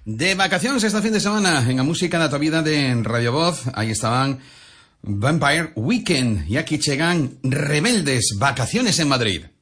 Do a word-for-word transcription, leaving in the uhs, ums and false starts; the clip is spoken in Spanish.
De vacaciones este fin de semana en la música da tua vida de Radio Voz. Ahí estaban Vampire Weekend y aquí llegan Rebeldes, vacaciones en Madrid.